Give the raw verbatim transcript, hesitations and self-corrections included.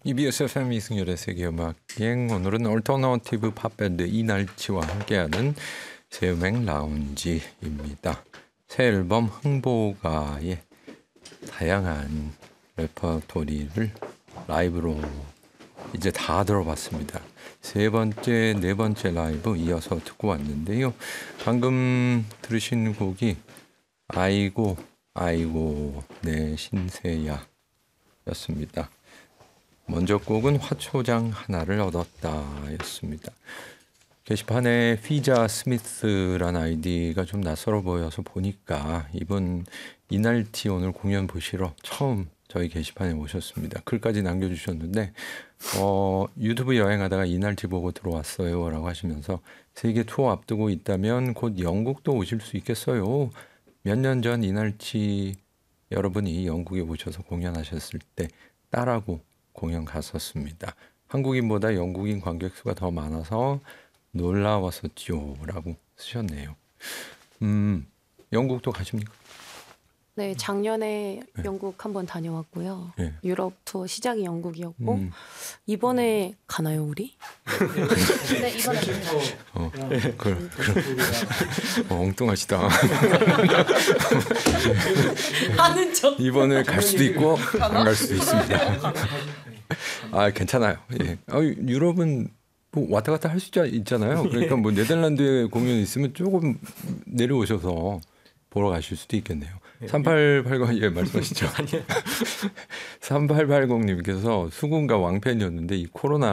이비에스 에프엠 이승열의 세계음악여행, 오늘은 얼터너티브 팝밴드 이날치와 함께하는 새 음악 라운지입니다. 새 앨범 흥보가의 다양한 레퍼토리를 라이브로 이제 다 들어봤습니다. 세 번째, 네 번째 라이브 이어서 듣고 왔는데요. 방금 들으신 곡이 아이고 아이고 내 신세야 였습니다. 먼저 곡은 화초장 하나를 얻었다 였습니다. 게시판에 피자 스미스라는 아이디가 좀 낯설어 보여서 보니까 이분 이날치 오늘 공연 보시러 처음 저희 게시판에 오셨습니다. 글까지 남겨주셨는데 어, 유튜브 여행하다가 이날치 보고 들어왔어요 라고 하시면서 세계 투어 앞두고 있다면 곧 영국도 오실 수 있겠어요. 몇 년 전 이날치 여러분이 영국에 오셔서 공연하셨을 때 딸하고 공연 갔었습니다. 한국인보다 영국인 관객 수가 더 많아서 놀라웠었죠 라고 쓰셨네요. 음, 영국도 가십니까? 네, 작년에 네. 영국 한번 다녀왔고요. 네. 유럽 투어 시작이 영국이었고 음. 이번에 가나요 우리? 네, 이번에 어, 그, 그, 어, 엉뚱하시다. 하는 척. 이번에 갈 수도 있고 안 갈 수도 있습니다. 아, 괜찮아요. 예. 아, 유럽은 뭐 왔다 갔다 할 수 있잖아요. 그러니까 뭐 네덜란드에 공연 있으면 조금 내려오셔서 보러 가실 수도 있겠네요. 삼팔팔공 예 말씀하시죠. 삼팔팔공님께서 수군과 왕팬이었는데 이 코로나